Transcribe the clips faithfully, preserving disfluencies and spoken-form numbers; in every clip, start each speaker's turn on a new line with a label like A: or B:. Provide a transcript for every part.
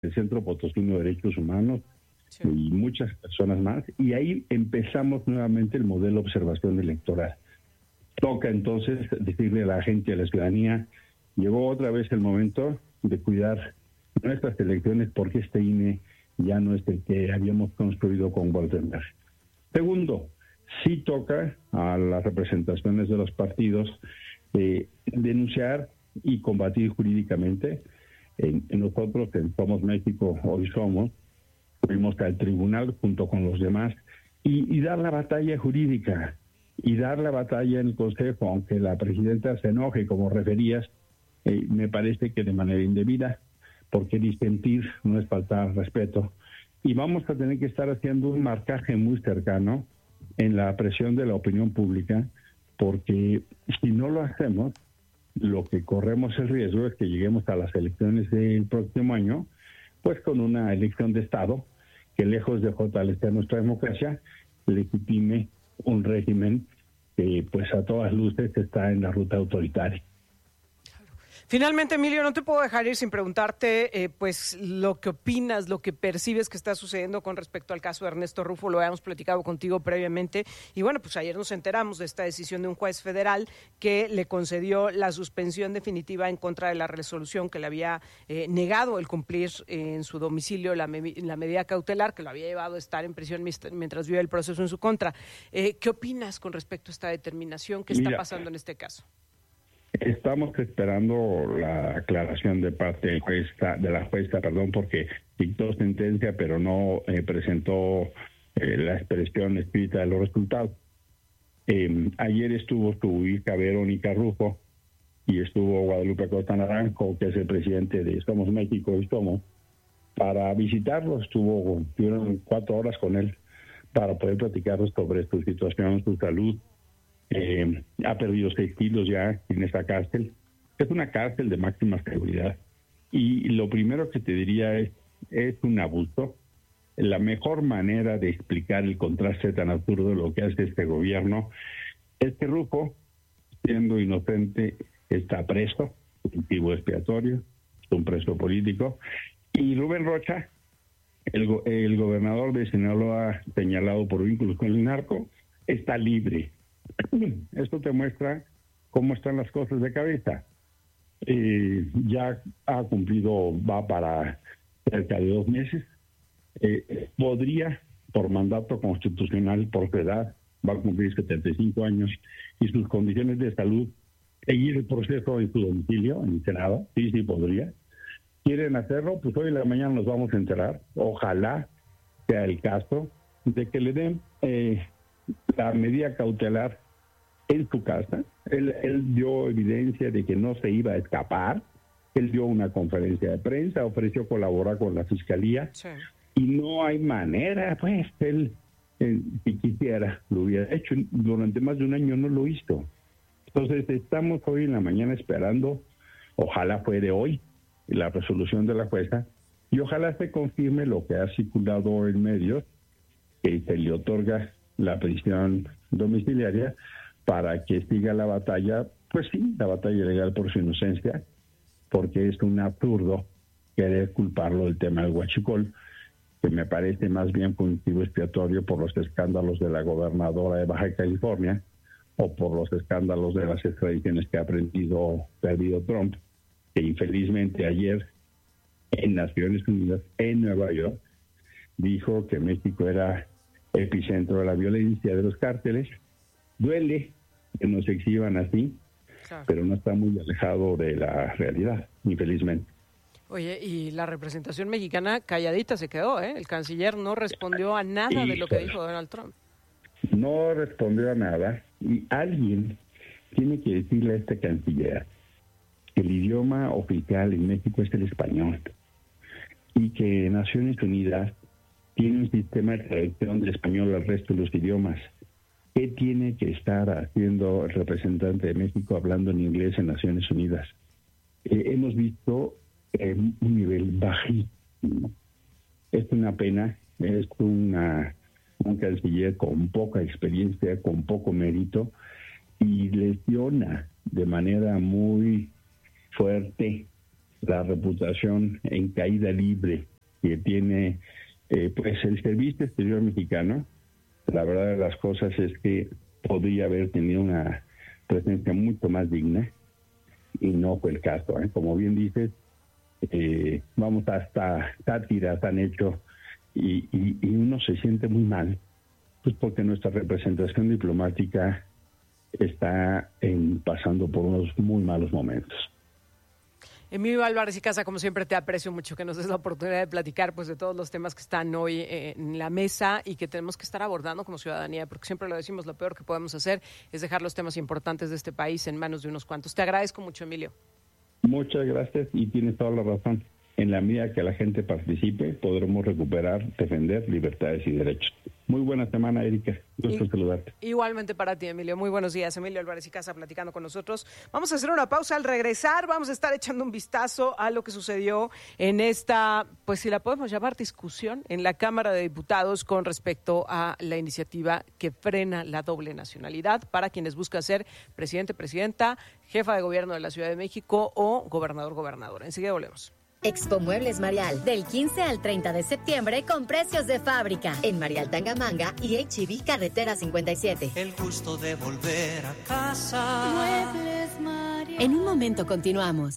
A: el Centro Potosino de Derechos Humanos
B: Sí.
A: y muchas personas más, y ahí empezamos nuevamente el modelo de observación electoral. Toca entonces decirle a la gente, a la ciudadanía, llegó otra vez el momento de cuidar nuestras elecciones porque este I N E ya no es el que habíamos construido con Goldenberg. Segundo, sí toca a las representaciones de los partidos eh, denunciar y combatir jurídicamente. En, en nosotros, en Somos México, hoy somos, fuimos al tribunal junto con los demás y, y dar la batalla jurídica y dar la batalla en el Consejo, aunque la presidenta se enoje, como referías, eh, me parece que de manera indebida, porque disentir no es faltar respeto. Y vamos a tener que estar haciendo un marcaje muy cercano en la presión de la opinión pública, porque si no lo hacemos, lo que corremos el riesgo es que lleguemos a las elecciones del próximo año, pues con una elección de Estado que, lejos de fortalecer nuestra democracia, legitime un régimen que pues a todas luces está en la ruta autoritaria.
B: Finalmente, Emilio, no te puedo dejar ir sin preguntarte, eh, pues, lo que opinas, lo que percibes que está sucediendo con respecto al caso de Ernesto Rufo. Lo habíamos platicado contigo previamente. Y bueno, pues ayer nos enteramos de esta decisión de un juez federal que le concedió la suspensión definitiva en contra de la resolución que le había eh, negado el cumplir eh, en su domicilio la, me- la medida cautelar, que lo había llevado a estar en prisión mis- mientras vive el proceso en su contra. Eh, ¿Qué opinas con respecto a esta determinación? ¿Qué está
A: Mira,
B: pasando en este caso?
A: Estamos esperando la aclaración de parte del jueza, de la jueza, perdón, porque dictó sentencia, pero no eh, presentó eh, la expresión escrita de los resultados. Eh, ayer estuvo su hija Verónica Rufo y estuvo Guadalupe Costa Naranjo, que es el presidente de Somos México y Somos, para visitarlo. Estuvo, tuvieron cuatro horas con él para poder platicar sobre su situación, su salud. Eh, ha perdido seis kilos ya en esa cárcel. Es una cárcel de máxima seguridad. Y lo primero que te diría es, es un abuso. La mejor manera de explicar el contraste tan absurdo de lo que hace este gobierno es que Rufo, siendo inocente, está preso, un chivo expiatorio, es un preso político. Y Rubén Rocha, el, go- el gobernador de Sinaloa, señalado por vínculos con el narco, está libre. Esto te muestra cómo están las cosas de cabeza. Eh, ya ha cumplido, va para cerca de dos meses. Eh, podría, por mandato constitucional, por su edad, va a cumplir setenta y cinco años, y sus condiciones de salud, seguir el proceso en su domicilio, en el Senado. Sí, sí podría. ¿Quieren hacerlo? Pues hoy en la mañana nos vamos a enterar. Ojalá sea el caso de que le den eh, la medida cautelar en su casa. Él, él dio evidencia de que no se iba a escapar. Él dio una conferencia de prensa, ofreció colaborar con la fiscalía,
B: Sí.
A: y no hay manera, pues, él, eh, si quisiera, lo hubiera hecho. Durante más de un año no lo hizo. Entonces, estamos hoy en la mañana esperando, ojalá fuere hoy, la resolución de la jueza, y ojalá se confirme lo que ha circulado en medios, que se le otorga la prisión domiciliaria para que siga la batalla, pues sí, la batalla legal por su inocencia, porque es un absurdo querer culparlo del tema del huachicol, que me parece más bien punitivo expiatorio por los escándalos de la gobernadora de Baja California o por los escándalos de las extradiciones que ha aprendido, perdido Trump, que infelizmente ayer en Naciones Unidas, en Nueva York, dijo que México era epicentro de la violencia de los cárteles. Duele que nos exhiban así,
B: Claro.
A: pero no está muy alejado de la realidad, infelizmente.
B: Oye, y la representación mexicana calladita se quedó, ¿eh? El canciller no respondió a nada de lo que
A: Híjole.
B: dijo Donald Trump.
A: No respondió a nada, y alguien tiene que decirle a este canciller que el idioma oficial en México es el español y que Naciones Unidas tiene un sistema de traducción del español al resto de los idiomas. ¿Qué tiene que estar haciendo el representante de México hablando en inglés en Naciones Unidas? Eh, hemos visto eh, un nivel bajísimo. Es una pena, es una, un canciller con poca experiencia, con poco mérito, y lesiona de manera muy fuerte la reputación en caída libre que tiene eh, pues el Servicio Exterior Mexicano. La verdad de las cosas es que podría haber tenido una presencia mucho más digna y no fue el caso, ¿eh? Como bien dices, eh, vamos, hasta sátiras han hecho y, y, y uno se siente muy mal, pues porque nuestra representación diplomática está en, pasando por unos muy malos momentos.
B: Emilio Álvarez y Casa, como siempre te aprecio mucho que nos des la oportunidad de platicar pues de todos los temas que están hoy eh, en la mesa y que tenemos que estar abordando como ciudadanía, porque siempre lo decimos, lo peor que podemos hacer es dejar los temas importantes de este país en manos de unos cuantos. Te agradezco mucho, Emilio.
A: Muchas gracias y tienes toda la razón. En la medida que la gente participe, podremos recuperar, defender libertades y derechos. Muy buena semana, Erika. Gusto saludarte.
B: Igualmente para ti, Emilio. Muy buenos días. Emilio Álvarez y Casa platicando con nosotros. Vamos a hacer una pausa. Al regresar vamos a estar echando un vistazo a lo que sucedió en esta, pues si la podemos llamar discusión, en la Cámara de Diputados con respecto a la iniciativa que frena la doble nacionalidad para quienes buscan ser presidente, presidenta, jefa de gobierno de la Ciudad de México o gobernador, gobernadora. Enseguida volvemos.
C: Expo Muebles Marial, del quince al treinta de septiembre con precios de fábrica. En Marial Tangamanga y H E B Carretera cincuenta y siete.
D: El gusto de volver a casa.
C: Muebles Marial. En un momento continuamos.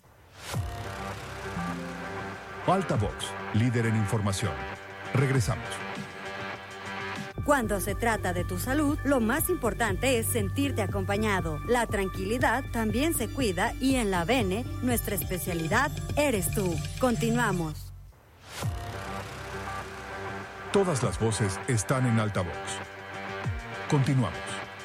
E: Altavox, líder en información. Regresamos.
F: Cuando se trata de tu salud, lo más importante es sentirte acompañado. La tranquilidad también se cuida y en la Bene, nuestra especialidad eres tú. Continuamos.
E: Todas las voces están en Altavox. Continuamos.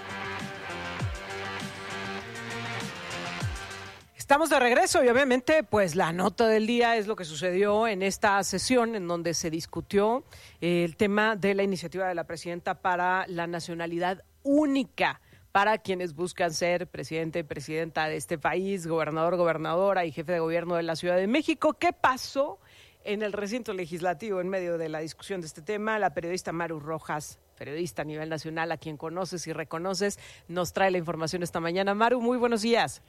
B: Estamos de regreso y obviamente pues la nota del día es lo que sucedió en esta sesión en donde se discutió eh, el tema de la iniciativa de la presidenta para la nacionalidad única para quienes buscan ser presidente, presidenta de este país, gobernador, gobernadora y jefe de gobierno de la Ciudad de México. ¿Qué pasó en el recinto legislativo en medio de la discusión de este tema? La periodista Maru Rojas, periodista a nivel nacional, a quien conoces y reconoces, nos trae la información esta mañana. Maru, muy buenos días.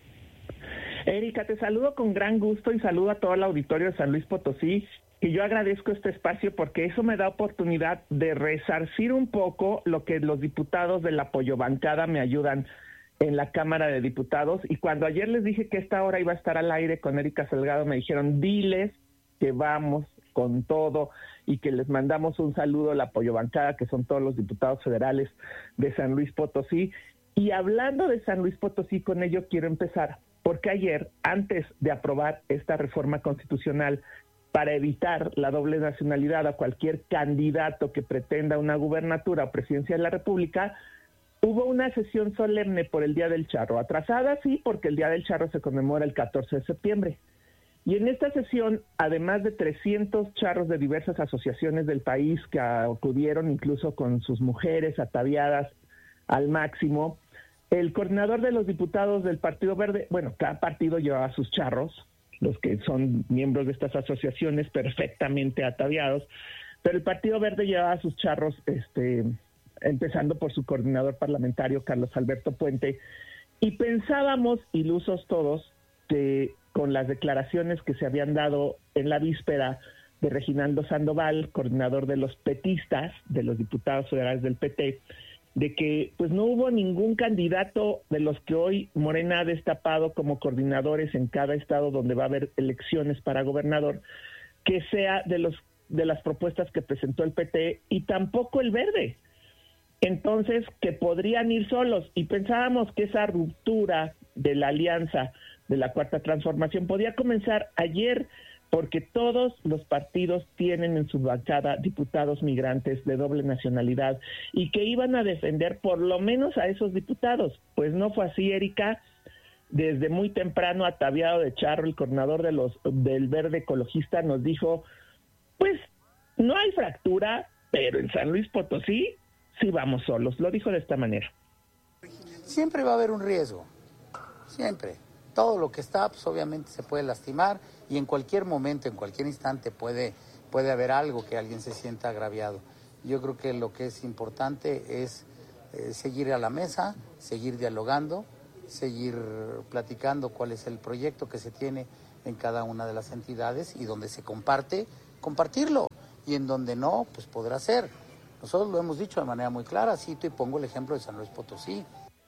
G: Erika, te saludo con gran gusto y saludo a todo el auditorio de San Luis Potosí, que yo agradezco este espacio porque eso me da oportunidad de resarcir un poco lo que los diputados de la apoyobancada me ayudan en la Cámara de Diputados. Y cuando ayer les dije que esta hora iba a estar al aire con Erika Salgado, me dijeron, diles que vamos con todo y que les mandamos un saludo a la apoyobancada, que son todos los diputados federales de San Luis Potosí. Y hablando de San Luis Potosí, con ello quiero empezar, porque ayer, antes de aprobar esta reforma constitucional para evitar la doble nacionalidad a cualquier candidato que pretenda una gubernatura o presidencia de la República, hubo una sesión solemne por el Día del Charro, atrasada sí, porque el Día del Charro se conmemora el catorce de septiembre. Y en esta sesión, además de trescientos charros de diversas asociaciones del país que acudieron incluso con sus mujeres ataviadas al máximo, el coordinador de los diputados del Partido Verde, bueno, cada partido llevaba sus charros, los que son miembros de estas asociaciones perfectamente ataviados, pero el Partido Verde llevaba sus charros, este, empezando por su coordinador parlamentario, Carlos Alberto Puente, y pensábamos, ilusos todos, que con las declaraciones que se habían dado en la víspera de Reginaldo Sandoval, coordinador de los petistas, de los diputados federales del P T, de que pues no hubo ningún candidato de los que hoy Morena ha destapado como coordinadores en cada estado donde va a haber elecciones para gobernador, que sea de los de las propuestas que presentó el P T y tampoco el Verde. Entonces, que podrían ir solos, y pensábamos que esa ruptura de la alianza de la Cuarta Transformación podía comenzar ayer, porque todos los partidos tienen en su bancada diputados migrantes de doble nacionalidad y que iban a defender por lo menos a esos diputados. Pues no fue así, Erika. Desde muy temprano, ataviado de charro, el coordinador de los del Verde Ecologista nos dijo, pues no hay fractura, pero en San Luis Potosí sí vamos solos. Lo dijo de esta manera.
H: Siempre va a haber un riesgo, siempre. Todo lo que está, pues obviamente se puede lastimar y en cualquier momento, en cualquier instante puede, puede haber algo que alguien se sienta agraviado. Yo creo que lo que es importante es eh, seguir a la mesa, seguir dialogando, seguir platicando cuál es el proyecto que se tiene en cada una de las entidades y donde se comparte, compartirlo. y en donde no, pues podrá ser. Nosotros lo hemos dicho de manera muy clara, cito y pongo el ejemplo de San Luis Potosí.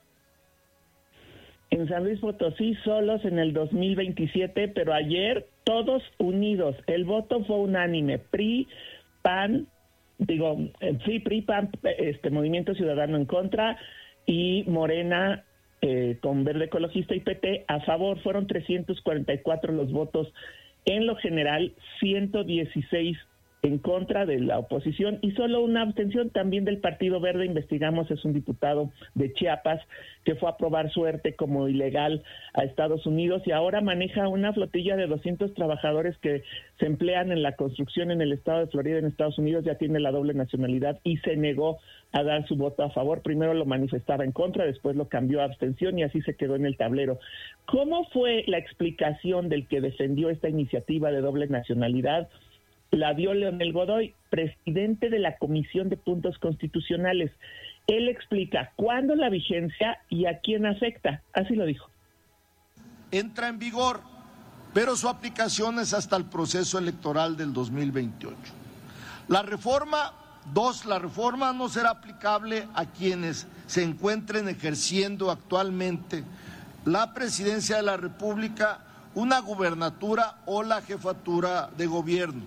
G: En San Luis Potosí solos en el dos mil veintisiete, pero ayer todos unidos. El voto fue unánime. P R I, P A N, digo, sí, P R I, P A N, este, Movimiento Ciudadano en contra y Morena eh, con Verde Ecologista y P T a favor. Fueron trescientos cuarenta y cuatro los votos en lo general, ciento dieciséis en contra de la oposición y solo una abstención también del Partido Verde. Investigamos, es un diputado de Chiapas que fue a probar suerte como ilegal a Estados Unidos y ahora maneja una flotilla de doscientos trabajadores que se emplean en la construcción en el estado de Florida, en Estados Unidos. Ya tiene la doble nacionalidad y se negó a dar su voto a favor. Primero lo manifestaba en contra, después lo cambió a abstención y así se quedó en el tablero. ¿Cómo fue la explicación del que defendió esta iniciativa de doble nacionalidad? La dio Leonel Godoy, presidente de la Comisión de Puntos Constitucionales. Él explica cuándo la vigencia y a quién afecta. Así lo dijo.
I: Entra en vigor, pero su aplicación es hasta el proceso electoral del dos mil veintiocho. La reforma, dos, la reforma no será aplicable a quienes se encuentren ejerciendo actualmente la presidencia de la República, una gubernatura o la jefatura de gobierno.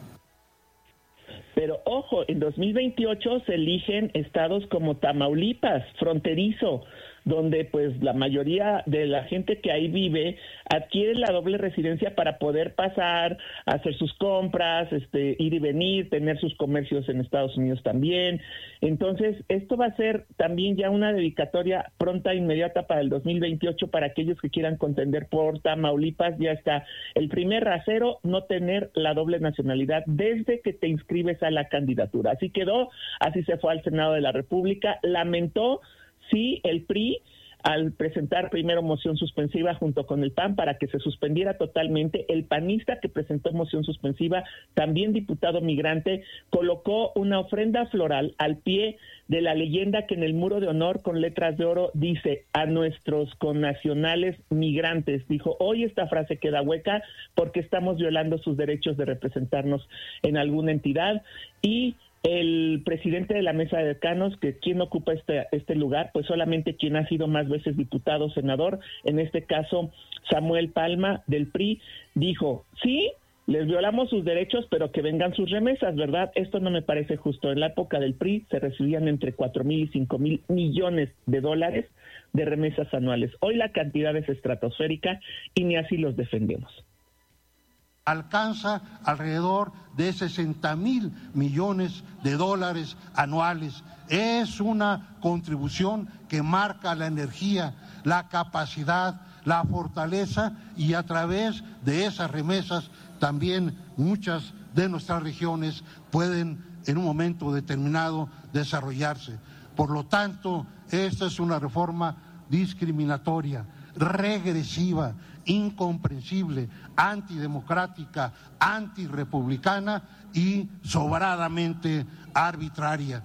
G: Pero ojo, en dos mil veintiocho se eligen estados como Tamaulipas, fronterizo, donde pues la mayoría de la gente que ahí vive adquiere la doble residencia para poder pasar, hacer sus compras, este, ir y venir, tener sus comercios en Estados Unidos también. Entonces, esto va a ser también ya una dedicatoria pronta e inmediata para el dos mil veintiocho para aquellos que quieran contender por Tamaulipas. Ya está el primer rasero, no tener la doble nacionalidad desde que te inscribes a la candidatura. Así quedó, así se fue al Senado de la República. Lamentó sí, el P R I, al presentar primero moción suspensiva junto con el P A N para que se suspendiera totalmente, el panista que presentó moción suspensiva, también diputado migrante, colocó una ofrenda floral al pie de la leyenda que en el muro de honor con letras de oro dice: a nuestros connacionales migrantes. Dijo, hoy esta frase queda hueca porque estamos violando sus derechos de representarnos en alguna entidad. Y el presidente de la mesa de decanos, que quien ocupa este, este lugar, pues solamente quien ha sido más veces diputado, senador, en este caso Samuel Palma del P R I, dijo, sí, les violamos sus derechos, pero que vengan sus remesas, ¿verdad? Esto no me parece justo. En la época del P R I se recibían entre cuatro mil y cinco mil millones de dólares de remesas anuales. Hoy la cantidad es estratosférica y ni así los defendemos.
J: Alcanza alrededor de sesenta mil millones de dólares anuales. Es una contribución que marca la energía, la capacidad, la fortaleza, y a través de esas remesas también muchas de nuestras regiones pueden en un momento determinado desarrollarse. Por lo tanto, esta es una reforma discriminatoria, regresiva, incomprensible, antidemocrática, antirrepublicana y sobradamente arbitraria.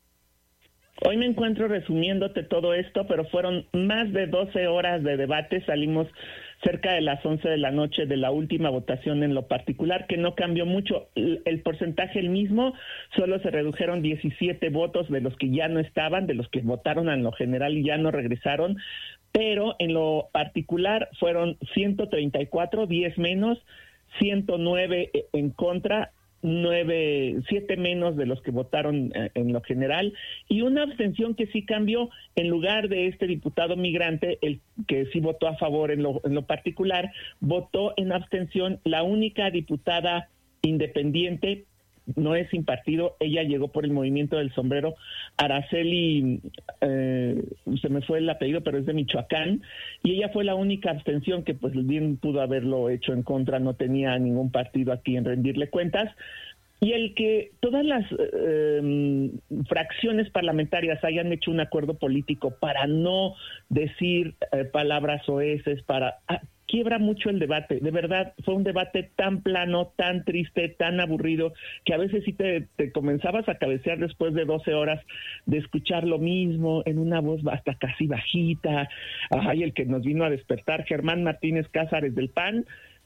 G: Hoy me encuentro resumiéndote todo esto, pero fueron más de doce horas de debate. Salimos cerca de las once de la noche de la última votación en lo particular, que no cambió mucho. El porcentaje el mismo, solo se redujeron diecisiete votos de los que ya no estaban, de los que votaron en lo general y ya no regresaron, pero en lo particular fueron ciento treinta y cuatro, diez menos, ciento nueve en contra, nueve, siete menos de los que votaron en lo general, y una abstención que sí cambió. En lugar de este diputado migrante, el que sí votó a favor en lo, en lo particular, votó en abstención la única diputada independiente, no es sin partido, ella llegó por el movimiento del sombrero, Araceli, eh, se me fue el apellido, pero es de Michoacán, y ella fue la única abstención que pues bien pudo haberlo hecho en contra, no tenía ningún partido aquí en rendirle cuentas. Y el que todas las eh, fracciones parlamentarias hayan hecho un acuerdo político para no decir eh, palabras oeces, para... Ah, quiebra mucho el debate. De verdad, fue un debate tan plano, tan triste, tan aburrido, que a veces sí te, te comenzabas a cabecear después de doce horas de escuchar lo mismo, en una voz hasta casi bajita. Ay, el que nos vino a despertar, Germán Martínez Cázares del P A N,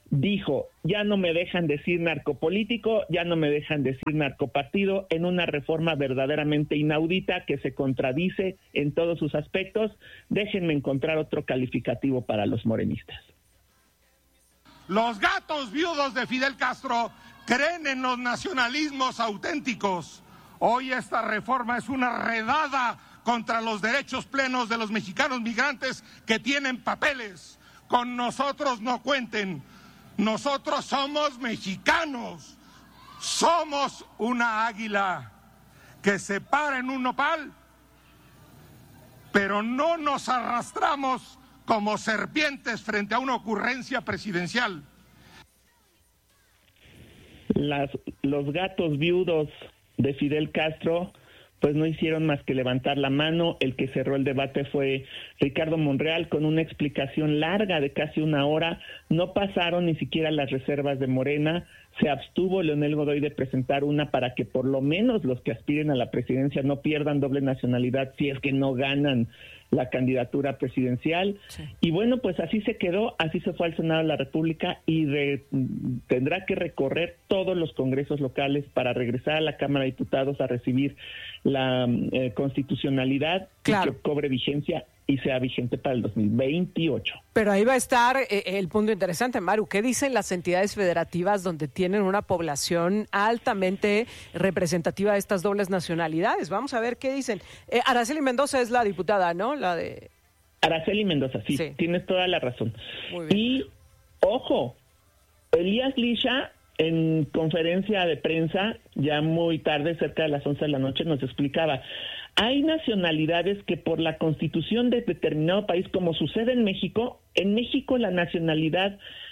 G: dijo, ya no me dejan decir narcopolítico, ya no me dejan decir narcopartido, en una reforma verdaderamente inaudita que se contradice en todos sus aspectos. Déjenme encontrar otro calificativo para los morenistas.
J: Los gatos viudos de Fidel Castro creen en los nacionalismos auténticos. Hoy esta reforma es una redada contra los derechos plenos de los mexicanos migrantes que tienen papeles. Con nosotros no cuenten. Nosotros somos mexicanos. Somos una águila que se para en un nopal, pero no nos arrastramos como serpientes frente a una ocurrencia presidencial.
G: Las, los gatos viudos de Fidel Castro pues no hicieron más que levantar la mano. El que cerró el debate fue Ricardo Monreal con una explicación larga de casi una hora. No pasaron ni siquiera las reservas de Morena. Se abstuvo Leonel Godoy de presentar una para que por lo menos los que aspiren a la presidencia no pierdan doble nacionalidad si es que no ganan la candidatura presidencial. Sí. Y bueno, pues así se quedó, así se fue al Senado de la República y re, tendrá que recorrer todos los congresos locales para regresar a la Cámara de Diputados a recibir la eh, constitucionalidad, claro, y que cobre vigencia y sea vigente para el dos mil veintiocho. Pero ahí va a estar eh, el punto interesante, Maru. ¿Qué dicen las entidades federativas donde tienen una población altamente representativa de estas dobles nacionalidades? Vamos a ver qué dicen. Eh, Araceli Mendoza es la diputada, ¿no? La de Araceli Mendoza, sí, sí, tienes toda la razón. Muy bien. Y, ojo, Elías Lisha, en conferencia de prensa, ya muy tarde, cerca de las once de la noche, nos explicaba, hay nacionalidades que por la constitución de determinado país, como sucede en México, en México la nacionalidad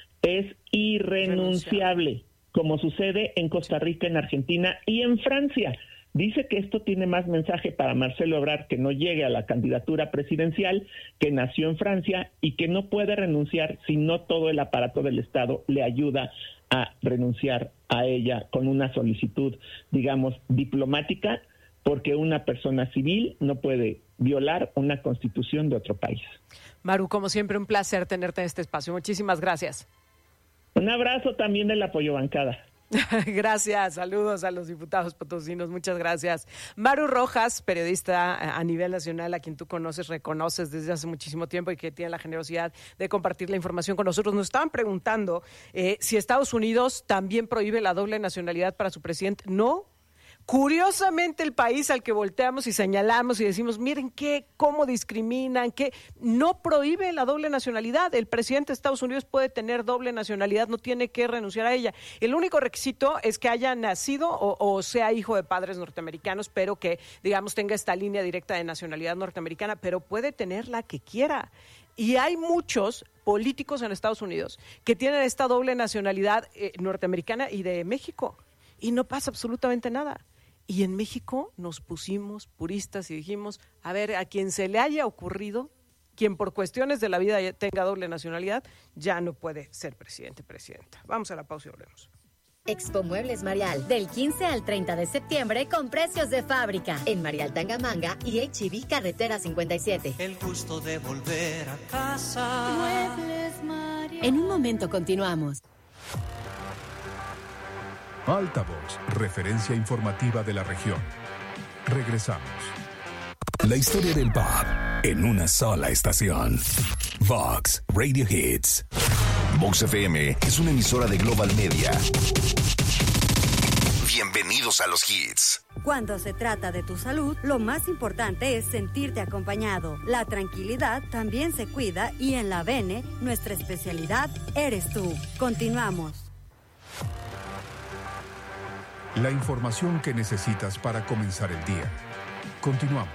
G: es irrenunciable, como sucede en Costa Rica, en Argentina y en Francia. Dice que esto tiene más mensaje para Marcelo Ebrard, que no llegue a la candidatura presidencial, que nació en Francia y que no puede renunciar si no todo el aparato del Estado le ayuda a renunciar a ella con una solicitud, digamos, diplomática, porque una persona civil no puede violar una constitución de otro país. Maru, como siempre, un placer tenerte en este espacio. Muchísimas gracias. Un abrazo también del apoyo bancada. Gracias, saludos a los diputados potosinos, muchas gracias. Maru Rojas, periodista a nivel nacional, a quien tú conoces, reconoces desde hace muchísimo tiempo y que tiene la generosidad de compartir la información con nosotros. Nos estaban preguntando eh, si Estados Unidos también prohíbe la doble nacionalidad para su presidente. No. Curiosamente, el país al que volteamos y señalamos y decimos, miren qué, cómo discriminan, que no prohíbe la doble nacionalidad. El presidente de Estados Unidos puede tener doble nacionalidad, no tiene que renunciar a ella. El único requisito es que haya nacido o, o sea hijo de padres norteamericanos, pero que, digamos, tenga esta línea directa de nacionalidad norteamericana, pero puede tener la que quiera. Y hay muchos políticos en Estados Unidos que tienen esta doble nacionalidad eh, norteamericana y de México, y no pasa absolutamente nada. Y en México nos pusimos puristas y dijimos, a ver, a quien se le haya ocurrido, quien por cuestiones de la vida tenga doble nacionalidad, ya no puede ser presidente, presidenta. Vamos a la pausa y volvemos.
C: Expo Muebles Marial, del quince al treinta de septiembre con precios de fábrica en Marial Tangamanga y H E B Carretera cincuenta y siete.
D: El gusto de volver a casa.
C: Muebles Marial. En un momento continuamos.
E: Altavoz, referencia informativa de la región. Regresamos.
K: La historia del pop en una sola estación. Vox Radio Hits. Vox F M es una emisora de Global Media. Bienvenidos a los hits.
F: Cuando se trata de tu salud, lo más importante es sentirte acompañado. La tranquilidad también se cuida y en la Bene, nuestra especialidad eres tú. Continuamos.
E: La información que necesitas para comenzar el día. Continuamos.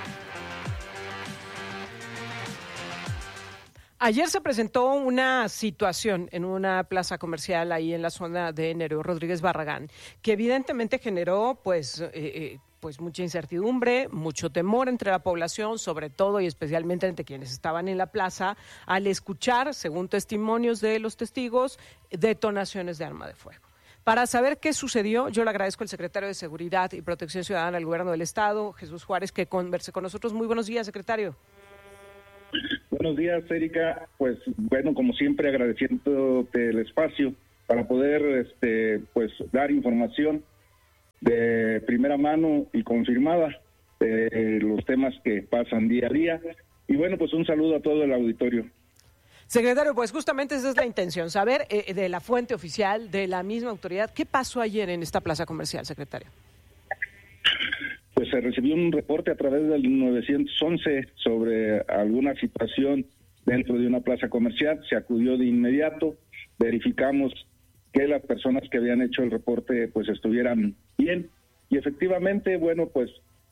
B: Ayer se presentó una situación en una plaza comercial ahí en la zona de Nereo Rodríguez Barragán, que evidentemente generó pues, eh, eh, pues mucha incertidumbre, mucho temor entre la población, sobre todo y especialmente entre quienes estaban en la plaza, al escuchar, según testimonios de los testigos, detonaciones de arma de fuego. Para saber qué sucedió, yo le agradezco al secretario de Seguridad y Protección Ciudadana del Gobierno del Estado, Jesús Juárez, que converse con nosotros. Muy buenos días, secretario.
L: Buenos días, Erika. Pues bueno, como siempre, agradeciéndote el espacio para poder este, pues dar información de primera mano y confirmada de los temas que pasan día a día. Y bueno, pues un saludo a todo el auditorio.
B: Secretario, pues justamente esa es la intención, saber eh, de la fuente oficial, de la misma autoridad, ¿qué pasó ayer en esta plaza comercial, secretario?
L: Pues se recibió un reporte a través del nueve once sobre alguna situación dentro de una plaza comercial, se acudió de inmediato, verificamos que las personas que habían hecho el reporte pues estuvieran bien, y efectivamente, bueno, pues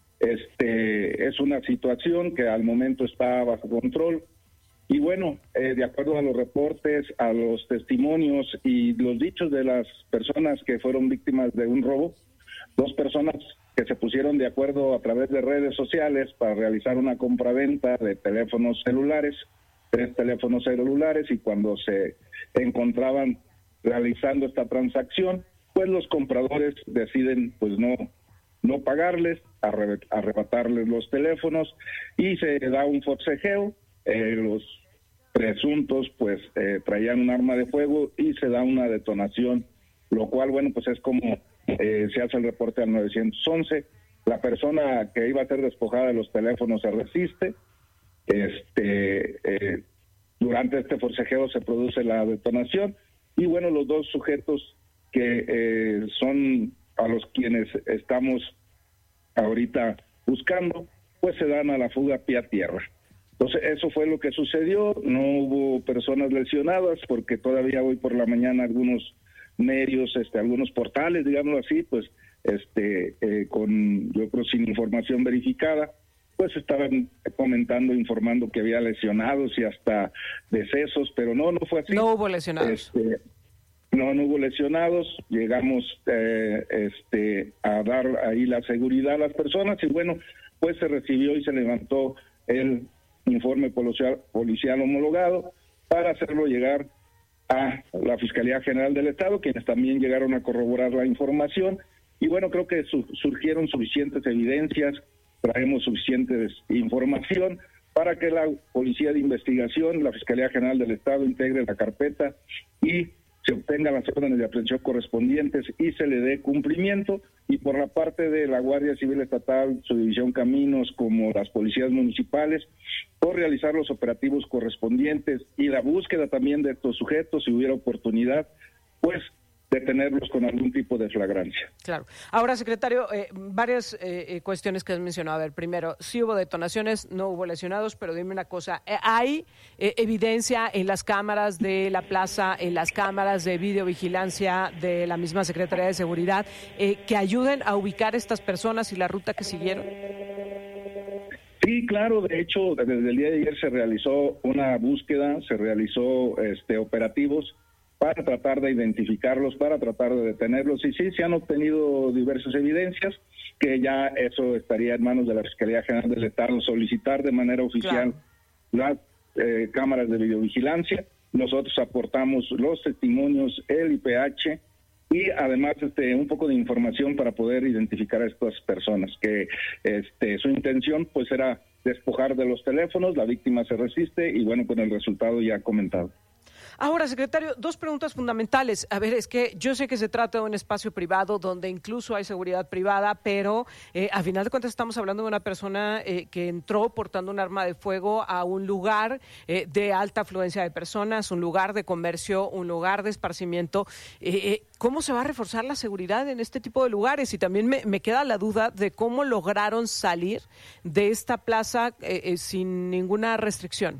L: este es una situación que al momento está bajo control. Y bueno, eh, de acuerdo a los reportes, a los testimonios y los dichos de las personas que fueron víctimas de un robo, dos personas que se pusieron de acuerdo a través de redes sociales para realizar una compraventa de teléfonos celulares, tres teléfonos celulares, y cuando se encontraban realizando esta transacción, pues los compradores deciden pues no, no pagarles, arre, arrebatarles los teléfonos, y se da un forcejeo. Eh, los presuntos pues eh, traían un arma de fuego y se da una detonación, lo cual bueno pues es como eh, se hace el reporte al nueve once. La persona que iba a ser despojada de los teléfonos se resiste. Este eh, durante este forcejeo se produce la detonación, y bueno, los dos sujetos que eh, son a los quienes estamos ahorita buscando pues se dan a la fuga pie a tierra. Entonces, eso fue lo que sucedió. No hubo personas lesionadas, porque todavía hoy por la mañana algunos medios, este, algunos portales, digámoslo así, pues, este, eh, con, yo creo, sin información verificada, pues estaban comentando, informando que había lesionados y hasta decesos, pero no, no fue así.
B: No hubo lesionados.
L: Este, no, no hubo lesionados. Llegamos eh, este, a dar ahí la seguridad a las personas, y bueno, pues se recibió y se levantó el informe policial, policial homologado para hacerlo llegar a la Fiscalía General del Estado, quienes también llegaron a corroborar la información. Y bueno, creo que su, surgieron suficientes evidencias, traemos suficiente información para que la Policía de Investigación, la Fiscalía General del Estado, integre la carpeta y se obtengan las órdenes de aprehensión correspondientes y se le dé cumplimiento. Y por la parte de la Guardia Civil Estatal, su división Caminos, como las policías municipales, por realizar los operativos correspondientes y la búsqueda también de estos sujetos, si hubiera oportunidad, pues detenerlos con algún tipo de flagrancia.
B: Claro. Ahora, secretario, eh, varias eh, cuestiones que has mencionado. A ver, primero, sí hubo detonaciones, no hubo lesionados, pero dime una cosa, ¿hay eh, evidencia en las cámaras de la plaza, en las cámaras de videovigilancia de la misma Secretaría de Seguridad, eh, que ayuden a ubicar a estas personas y la ruta que siguieron?
L: Sí, claro, de hecho, desde el día de ayer se realizó una búsqueda, se realizó este operativos para tratar de identificarlos, para tratar de detenerlos, y sí, se han obtenido diversas evidencias, que ya eso estaría en manos de la Fiscalía General del Estado, solicitar de manera oficial claro. las eh, cámaras de videovigilancia. Nosotros aportamos los testimonios, el I P H, y además este un poco de información para poder identificar a estas personas, que este su intención pues era despojar de los teléfonos, la víctima se resiste, y bueno, con el resultado ya comentado.
B: Ahora, secretario, dos preguntas fundamentales. A ver, es que yo sé que se trata de un espacio privado donde incluso hay seguridad privada, pero eh, a final de cuentas estamos hablando de una persona eh, que entró portando un arma de fuego a un lugar eh, de alta afluencia de personas, un lugar de comercio, un lugar de esparcimiento. Eh, eh, ¿Cómo se va a reforzar la seguridad en este tipo de lugares? Y también me, me queda la duda de cómo lograron salir de esta plaza eh, eh, sin ninguna restricción.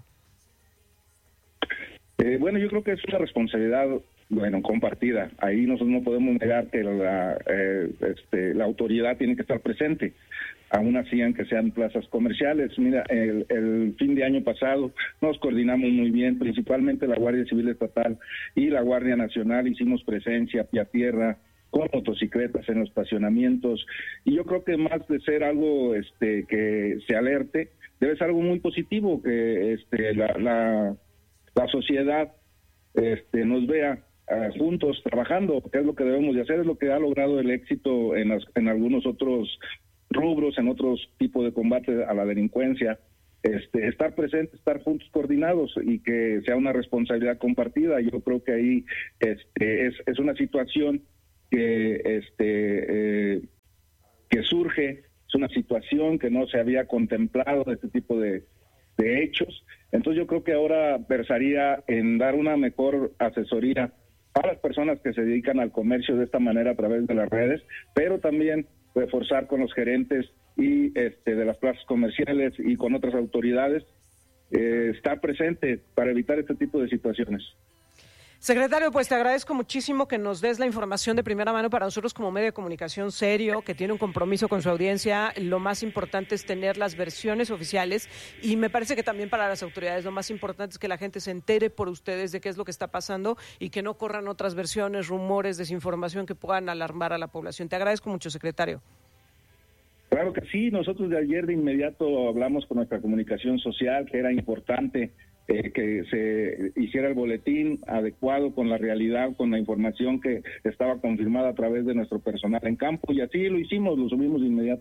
L: Eh, bueno, yo creo que es una responsabilidad, bueno, compartida. Ahí nosotros no podemos negar que la, eh, este, la autoridad tiene que estar presente, aún así aunque sean plazas comerciales. Mira, el, el fin de año pasado nos coordinamos muy bien, principalmente la Guardia Civil Estatal y la Guardia Nacional, hicimos presencia pie a tierra con motocicletas en los estacionamientos, y yo creo que más de ser algo este, que se alerte, debe ser algo muy positivo, que este, la... la la sociedad este, nos vea uh, juntos trabajando, que es lo que debemos de hacer, es lo que ha logrado el éxito en, las, en algunos otros rubros, en otros tipos de combate a la delincuencia este, estar presentes, estar juntos, coordinados y que sea una responsabilidad compartida. Yo creo que ahí este, es, es una situación que, este, eh, que surge, es una situación que no se había contemplado de este tipo de, de hechos. Entonces yo creo que ahora versaría en dar una mejor asesoría a las personas que se dedican al comercio de esta manera a través de las redes, pero también reforzar con los gerentes y este, de las plazas comerciales y con otras autoridades, eh, estar presente para evitar este tipo de situaciones.
B: Secretario, pues te agradezco muchísimo que nos des la información de primera mano para nosotros como medio de comunicación serio, que tiene un compromiso con su audiencia. Lo más importante es tener las versiones oficiales y me parece que también para las autoridades lo más importante es que la gente se entere por ustedes de qué es lo que está pasando y que no corran otras versiones, rumores, desinformación que puedan alarmar a la población. Te agradezco mucho, secretario.
L: Claro que sí, nosotros de ayer de inmediato hablamos con nuestra comunicación social que era importante Eh, que se hiciera el boletín adecuado con la realidad, con la información que estaba confirmada a través de nuestro personal en campo, y así lo hicimos, lo subimos de inmediato.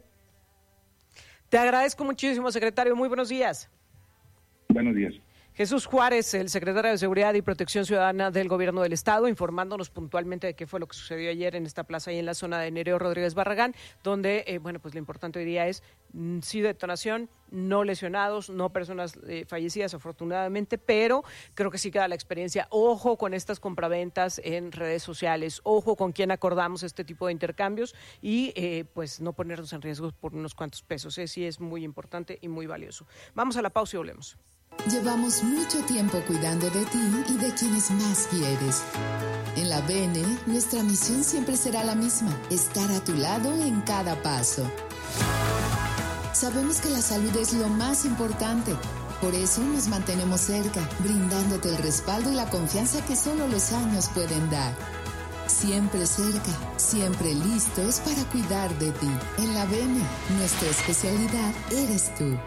B: Te agradezco muchísimo, secretario. Muy buenos días.
L: Buenos días.
B: Jesús Juárez, el secretario de Seguridad y Protección Ciudadana del Gobierno del Estado, informándonos puntualmente de qué fue lo que sucedió ayer en esta plaza y en la zona de Nereo Rodríguez Barragán, donde, eh, bueno, pues lo importante hoy día es mm, sí detonación, no lesionados, no personas eh, fallecidas afortunadamente, pero creo que sí queda la experiencia. Ojo con estas compraventas en redes sociales, ojo con quién acordamos este tipo de intercambios y eh, pues no ponernos en riesgo por unos cuantos pesos. Eh, sí es muy importante y muy valioso. Vamos a la pausa y volvemos.
M: Llevamos mucho tiempo cuidando de ti y de quienes más quieres. En la B N, nuestra misión siempre será la misma, estar a tu lado en cada paso. Sabemos que la salud es lo más importante, por eso nos mantenemos cerca, brindándote el respaldo y la confianza que solo los años pueden dar. Siempre cerca, siempre listos para cuidar de ti. En la B N, nuestra especialidad eres tú.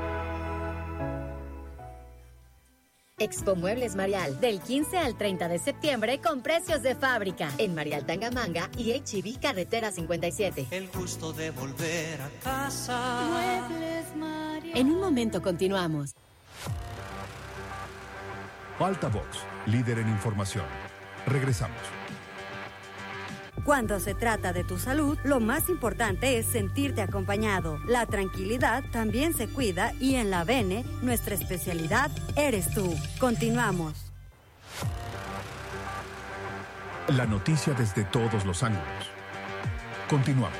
C: Expo Muebles Marial, del quince al treinta de septiembre con precios de fábrica en Marial Tangamanga y H E B Carretera cincuenta y siete.
D: El gusto de volver a casa.
C: Muebles Marial. En un momento continuamos.
E: Altavox, líder en información. Regresamos.
F: Cuando se trata de tu salud, lo más importante es sentirte acompañado. La tranquilidad también se cuida y en la B N, nuestra especialidad eres tú. Continuamos.
E: La noticia desde todos los ángulos. Continuamos.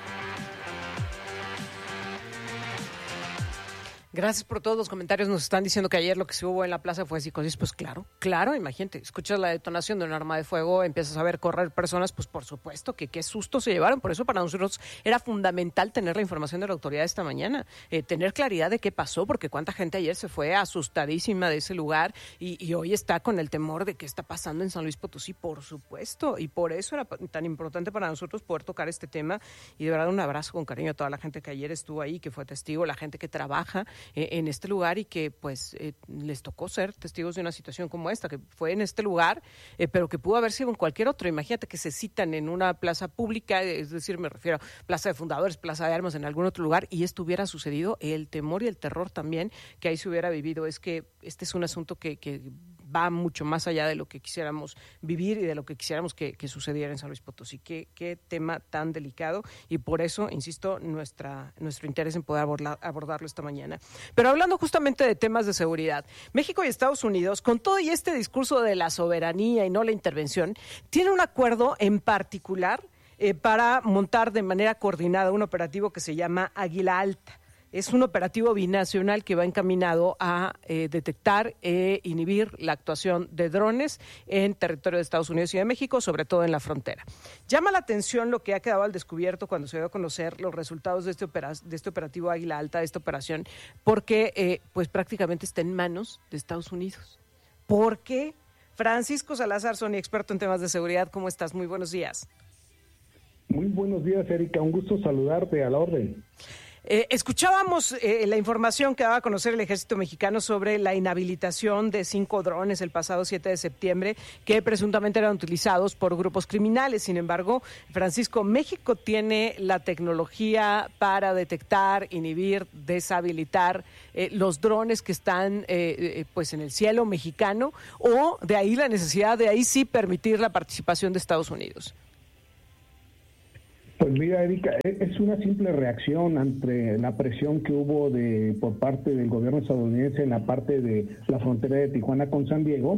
B: Gracias por todos los comentarios. Nos están diciendo que ayer lo que se hubo en la plaza fue psicosis. Pues claro, claro, imagínate, escuchas la detonación de un arma de fuego, empiezas a ver correr personas, pues por supuesto que qué susto se llevaron. Por eso para nosotros era fundamental tener la información de la autoridad esta mañana, eh, tener claridad de qué pasó, porque cuánta gente ayer se fue asustadísima de ese lugar y, y hoy está con el temor de qué está pasando en San Luis Potosí, por supuesto. Y por eso era tan importante para nosotros poder tocar este tema y de verdad un abrazo con cariño a toda la gente que ayer estuvo ahí, que fue testigo, la gente que trabaja en este lugar y que pues eh, les tocó ser testigos de una situación como esta, que fue en este lugar, eh, pero que pudo haber sido en cualquier otro. Imagínate que se citan en una plaza pública, es decir, me refiero a Plaza de Fundadores, Plaza de Armas, en algún otro lugar, y esto hubiera sucedido, el temor y el terror también que ahí se hubiera vivido. Es que este es un asunto que, que va mucho más allá de lo que quisiéramos vivir y de lo que quisiéramos que, que sucediera en San Luis Potosí. Qué, qué tema tan delicado y por eso, insisto, nuestra, nuestro interés en poder abordar, abordarlo esta mañana. Pero hablando justamente de temas de seguridad, México y Estados Unidos, con todo y este discurso de la soberanía y no la intervención, tienen un acuerdo en particular eh, para montar de manera coordinada un operativo que se llama Águila Alta. Es un operativo binacional que va encaminado a eh, detectar e inhibir la actuación de drones en territorio de Estados Unidos y de México, sobre todo en la frontera. Llama la atención lo que ha quedado al descubierto cuando se dio a conocer los resultados de este, opera- de este operativo Águila Alta, de esta operación, porque eh, pues prácticamente está en manos de Estados Unidos. ¿Por qué? Francisco Salazar Sony, experto en temas de seguridad, ¿cómo estás? Muy buenos días.
N: Muy buenos días, Erika. Un gusto saludarte, a la orden.
B: Eh, escuchábamos eh, la información que daba a conocer el Ejército Mexicano sobre la inhabilitación de cinco drones el pasado siete de septiembre que presuntamente eran utilizados por grupos criminales. Sin embargo, Francisco, México tiene la tecnología para detectar, inhibir, deshabilitar eh, los drones que están eh, eh, pues en el cielo mexicano, o de ahí la necesidad de ahí sí permitir la participación de Estados Unidos.
N: Pues mira, Erika, es una simple reacción ante la presión que hubo de por parte del gobierno estadounidense en la parte de la frontera de Tijuana con San Diego,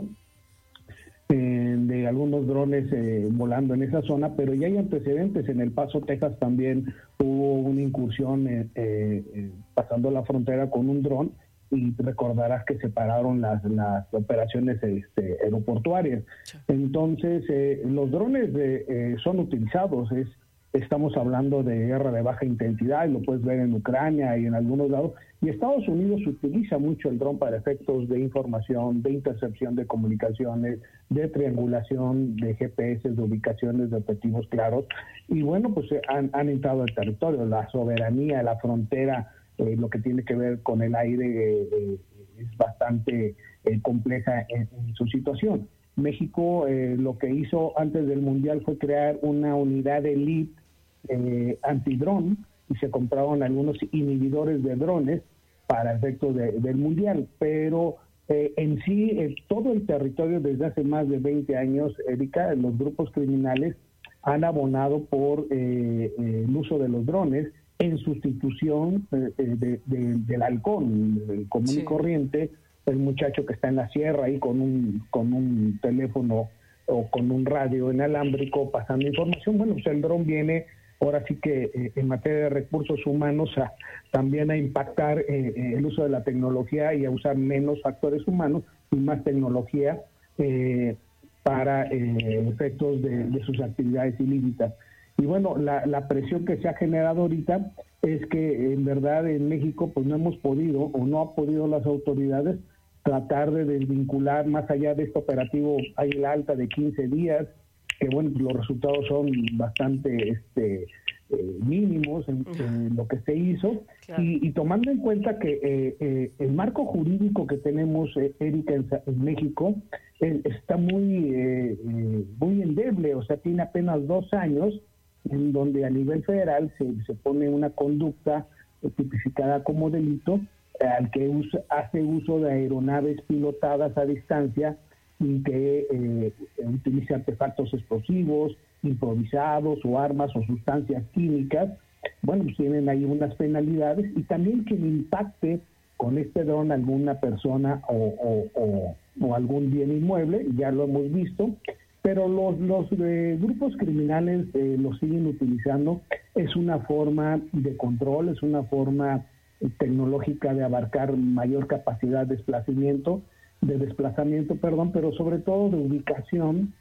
N: eh, de algunos drones eh, volando en esa zona, pero ya hay antecedentes. En El Paso, Texas, también hubo una incursión eh, eh, pasando la frontera con un dron, y recordarás que separaron las, las operaciones este, aeroportuarias. Entonces, eh, los drones eh, eh, son utilizados, es Estamos hablando de guerra de baja intensidad, y lo puedes ver en Ucrania y en algunos lados. Y Estados Unidos utiliza mucho el dron para efectos de información, de intercepción de comunicaciones, de triangulación de G P S, de ubicaciones de objetivos claros. Y bueno, pues han, han entrado al territorio. La soberanía, la frontera, eh, lo que tiene que ver con el aire, eh, es bastante eh, compleja en, en su situación. México eh, lo que hizo antes del Mundial fue crear una unidad elite eh, antidrón, y se compraron algunos inhibidores de drones para efectos de, del Mundial, pero eh, en sí eh, todo el territorio desde hace más de veinte años, Erika, los grupos criminales han abonado por eh, eh, el uso de los drones en sustitución eh, de, de, del halcón, el común sí. y corriente, el muchacho que está en la sierra ahí con un con un teléfono o con un radio inalámbrico pasando información. Bueno, pues el dron viene ahora sí que eh, en materia de recursos humanos a, también a impactar eh, el uso de la tecnología y a usar menos factores humanos y más tecnología eh, para eh, efectos de, de sus actividades ilícitas. Y bueno, la, la presión que se ha generado ahorita es que en verdad en México pues no hemos podido o no ha podido las autoridades tratar de desvincular más allá de este operativo Águila Alta de quince días, que bueno, los resultados son bastante este, eh, mínimos en, en lo que se hizo, claro. y, y tomando en cuenta que eh, eh, el marco jurídico que tenemos, eh, Erika, en, en México, eh, está muy, eh, eh, muy endeble, o sea, tiene apenas dos años, en donde a nivel federal se, se pone una conducta eh, tipificada como delito, al que usa, hace uso de aeronaves pilotadas a distancia y que eh, utiliza artefactos explosivos, improvisados o armas o sustancias químicas. Bueno, pues tienen ahí unas penalidades, y también que impacte con este dron alguna persona o, o, o, o algún bien inmueble, ya lo hemos visto, pero los, los eh, grupos criminales eh, lo siguen utilizando. Es una forma de control, es una forma tecnológica de abarcar mayor capacidad de desplazamiento, de desplazamiento, perdón, pero sobre todo de ubicación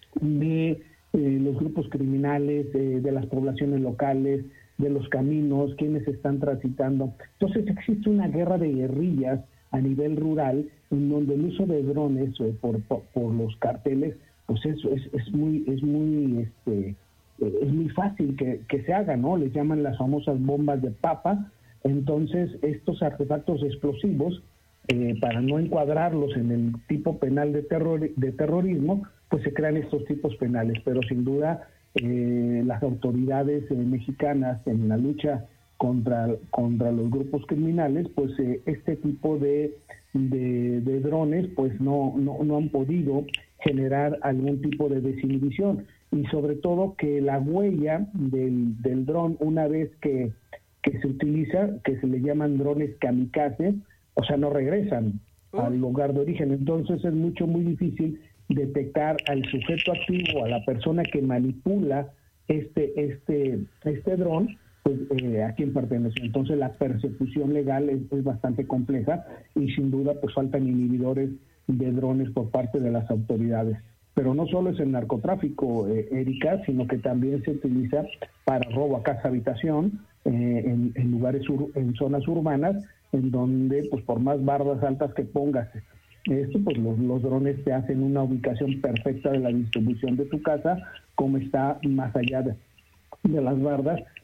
N: de eh, los grupos criminales, eh, de las poblaciones locales, de los caminos, quienes están transitando. Entonces existe una guerra de guerrillas a nivel rural, en donde el uso de drones eh, por, por, por los carteles, pues eso es, es muy, es muy, este, eh, es muy fácil que, que se haga, ¿no? Les llaman las famosas bombas de papa. Entonces, estos artefactos explosivos, eh, para no encuadrarlos en el tipo penal de, terror, de terrorismo, pues se crean estos tipos penales. Pero sin duda, eh, las autoridades eh, mexicanas en la lucha contra, contra los grupos criminales, pues eh, este tipo de, de, de drones pues no, no, no han podido generar algún tipo de desinhibición. Y sobre todo que la huella del, del dron, una vez que que se utiliza, que se le llaman drones kamikaze, o sea, no regresan uh. al lugar de origen. Entonces es mucho, muy difícil detectar al sujeto activo, a la persona que manipula este este este dron, pues eh, a quién pertenece. Entonces la persecución legal es, es bastante compleja, y sin duda pues faltan inhibidores de drones por parte de las autoridades. Pero no solo es el narcotráfico, eh, Erika, sino que también se utiliza para robo a casa habitación, eh, en, en lugares, ur, en zonas urbanas, en donde pues por más bardas altas que pongas esto, pues los, los drones te hacen una ubicación perfecta de la distribución de tu casa, como está más allá de, de las bardas,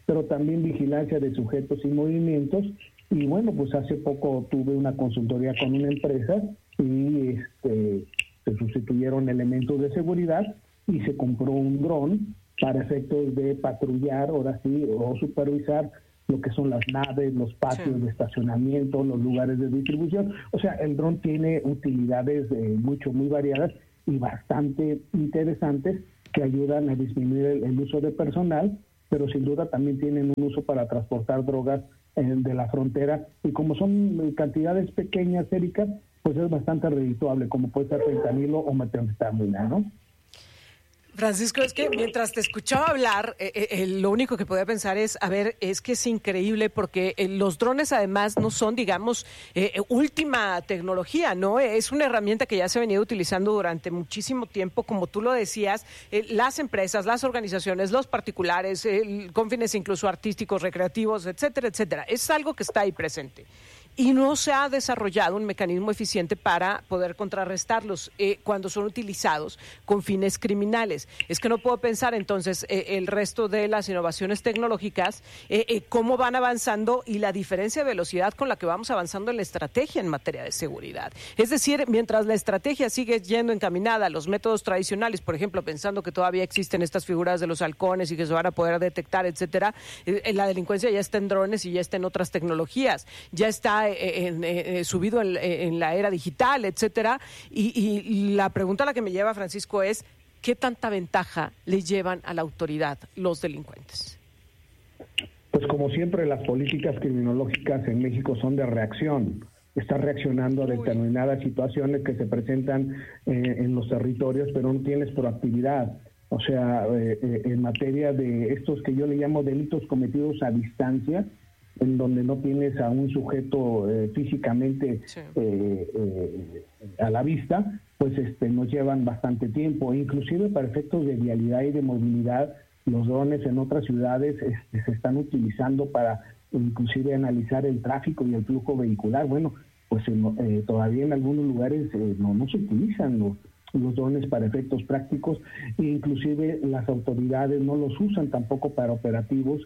N: pero también vigilancia de sujetos y movimientos. Y bueno, pues hace poco tuve una consultoría con una empresa y este, se sustituyeron elementos de seguridad y se compró un dron para efectos de patrullar, ahora sí, o supervisar lo que son las naves, los patios sí. de estacionamiento, los lugares de distribución. O sea, el dron tiene utilidades eh, mucho, muy variadas y bastante interesantes que ayudan a disminuir el, el uso de personal, pero sin duda también tienen un uso para transportar drogas eh, de la frontera. Y como son cantidades pequeñas, Erika, pues es bastante redituable, como puede ser fentanilo o metanfetamina, ¿no?
B: Francisco, es que mientras te escuchaba hablar, eh, eh, lo único que podía pensar es, a ver, es que es increíble porque eh, los drones además no son, digamos, eh, última tecnología, ¿no? Es una herramienta que ya se ha venido utilizando durante muchísimo tiempo, como tú lo decías, eh, las empresas, las organizaciones, los particulares, eh, con fines incluso artísticos, recreativos, etcétera, etcétera. Es algo que está ahí presente. Y no se ha desarrollado un mecanismo eficiente para poder contrarrestarlos eh, cuando son utilizados con fines criminales. Es que no puedo pensar entonces eh, el resto de las innovaciones tecnológicas, eh, eh, cómo van avanzando y la diferencia de velocidad con la que vamos avanzando en la estrategia en materia de seguridad. Es decir, mientras la estrategia sigue yendo encaminada a los métodos tradicionales, por ejemplo, pensando que todavía existen estas figuras de los halcones y que se van a poder detectar, etcétera, eh, la delincuencia ya está en drones y ya está en otras tecnologías, ya está En, en, en, subido en, en la era digital, etcétera, y, y la pregunta a la que me lleva, Francisco, es ¿qué tanta ventaja le llevan a la autoridad los delincuentes?
N: Pues como siempre, las políticas criminológicas en México son de reacción. Está reaccionando a determinadas situaciones que se presentan eh, en los territorios, pero no tienes proactividad. O sea, eh, eh, en materia de estos que yo le llamo delitos cometidos a distancia, en donde no tienes a un sujeto eh, físicamente sí. eh, eh, a la vista, pues este nos llevan bastante tiempo. Inclusive para efectos de vialidad y de movilidad, los drones en otras ciudades este, se están utilizando para inclusive analizar el tráfico y el flujo vehicular. Bueno, pues eh, todavía en algunos lugares eh, no, no se utilizan los, los drones para efectos prácticos, e inclusive las autoridades no los usan tampoco para operativos,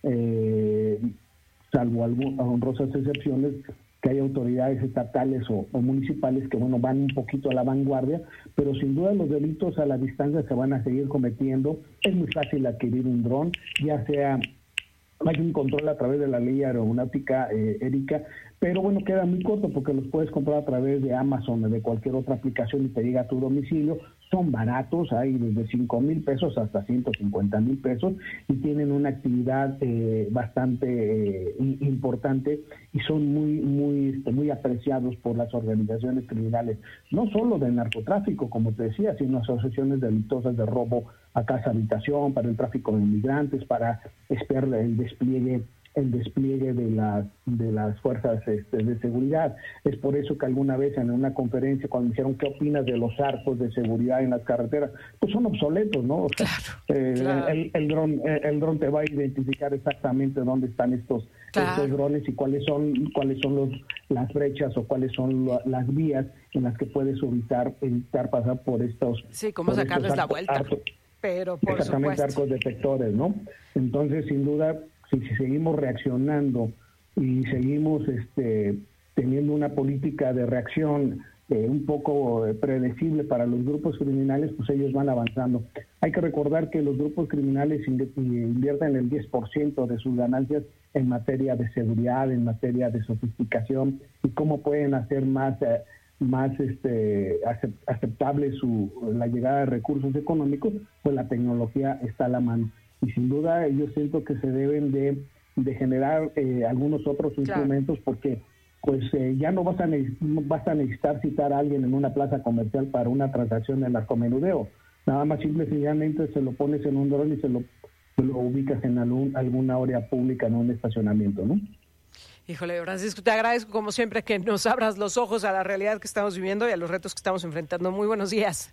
N: eh, salvo algunas honrosas excepciones, que hay autoridades estatales o, o municipales que, bueno, van un poquito a la vanguardia, pero sin duda los delitos a la distancia se van a seguir cometiendo. Es muy fácil adquirir un dron, ya sea, hay un control a través de la ley aeronáutica, eh, Erika, pero bueno, queda muy corto porque los puedes comprar a través de Amazon o de cualquier otra aplicación y te llega a tu domicilio. Son baratos, hay desde cinco mil pesos hasta ciento cincuenta mil pesos y tienen una actividad eh, bastante eh, importante y son muy muy este, muy apreciados por las organizaciones criminales, no solo del narcotráfico, como te decía, sino asociaciones delictosas de robo a casa habitación, para el tráfico de inmigrantes, para esperar el despliegue el despliegue de las de las fuerzas este, de seguridad. Es por eso que alguna vez en una conferencia, cuando me dijeron ¿qué opinas de los arcos de seguridad en las carreteras? Pues son obsoletos, ¿no? O sea, claro, eh, claro. El, el dron el dron te va a identificar exactamente dónde están estos, claro. estos drones y cuáles son cuáles son los las brechas o cuáles son lo, las vías en las que puedes evitar evitar pasar por estos.
B: Sí, cómo sacarles arcos, la vuelta. Arcos, Pero por
N: exactamente,
B: supuesto.
N: arcos detectores, ¿no? Entonces, sin duda, si, si seguimos reaccionando y seguimos este, teniendo una política de reacción eh, un poco eh, predecible para los grupos criminales, pues ellos van avanzando. Hay que recordar que los grupos criminales invierten el diez por ciento de sus ganancias en materia de seguridad, en materia de sofisticación y cómo pueden hacer más... Eh, más este aceptable su la llegada de recursos económicos, pues la tecnología está a la mano. Y sin duda yo siento que se deben de, de generar eh, algunos otros claro. instrumentos, porque pues eh, ya no vas a, vas a necesitar citar a alguien en una plaza comercial para una transacción de narcomenudeo. Nada más simple y sencillamente se lo pones en un dron y se lo, se lo ubicas en algún, alguna área pública, en un estacionamiento, ¿no?
B: Híjole, Francisco, te agradezco como siempre que nos abras los ojos a la realidad que estamos viviendo y a los retos que estamos enfrentando. Muy buenos días.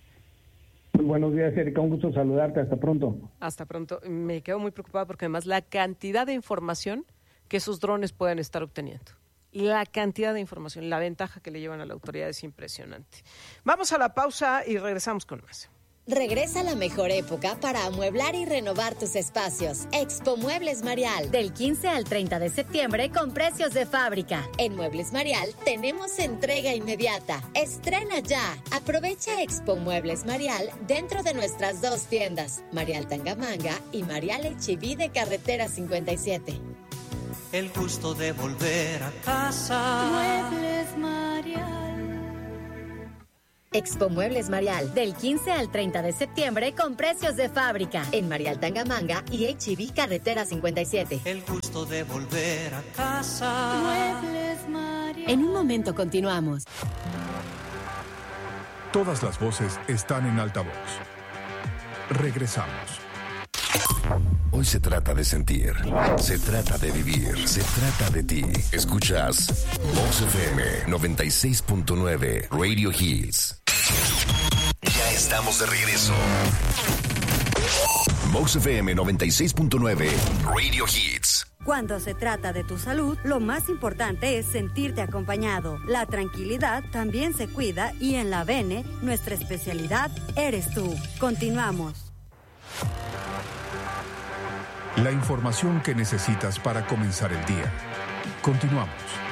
N: Muy buenos días, Erika. Un gusto saludarte. Hasta pronto.
B: Hasta pronto. Me quedo muy preocupada porque además la cantidad de información que esos drones pueden estar obteniendo. La cantidad de información, la ventaja que le llevan a la autoridad es impresionante. Vamos a la pausa y regresamos con más.
C: Regresa la mejor época para amueblar y renovar tus espacios. Expo Muebles Marial, del quince al treinta de septiembre con precios de fábrica. En Muebles Marial tenemos entrega inmediata. Estrena ya. Aprovecha Expo Muebles Marial dentro de nuestras dos tiendas, Marial Tangamanga y Marial H B de Carretera cincuenta y siete.
D: El gusto de volver a casa.
C: Muebles Marial. Expo Muebles Marial, del quince al treinta de septiembre con precios de fábrica. En Marial Tangamanga y H B Carretera cincuenta y siete.
D: El gusto de volver a casa.
C: Muebles Marial. En un momento continuamos.
E: Todas las voces están en altavoz. Regresamos.
K: Hoy se trata de sentir, se trata de vivir, se trata de ti. Escuchas Vox F M noventa y seis punto nueve Radio Hits. Ya estamos de regreso. Vox F M noventa y seis punto nueve Radio Hits.
F: Cuando se trata de tu salud, lo más importante es sentirte acompañado. La tranquilidad también se cuida y en la Bene, nuestra especialidad eres tú. Continuamos.
E: La información que necesitas para comenzar el día. Continuamos.